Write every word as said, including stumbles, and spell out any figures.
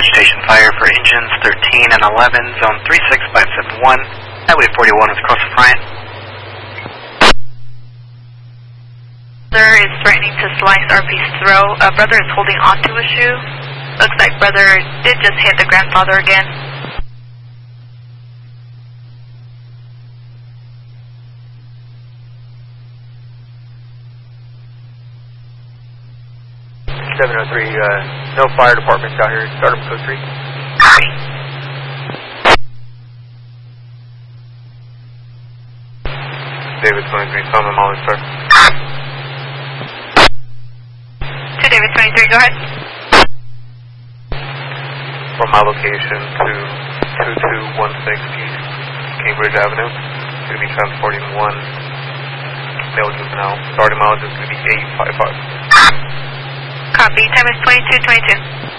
vegetation fire for engines thirteen and eleven, zone three six five seven one, Highway forty-one is across the Bryant. Brother is threatening to slice R P's throat. Uh, brother is holding onto a shoe. Looks like brother did just hit the grandfather again. seven oh three, uh, no fire departments out here. Start up code three. David twenty-three, phone the Molly Star. To David twenty-three, go ahead. From my location to two two one six East Cambridge Avenue. It's going to be transporting one male juvenile. Starting mileage is going to be eight five five. Copy, time is twenty-two twenty-two.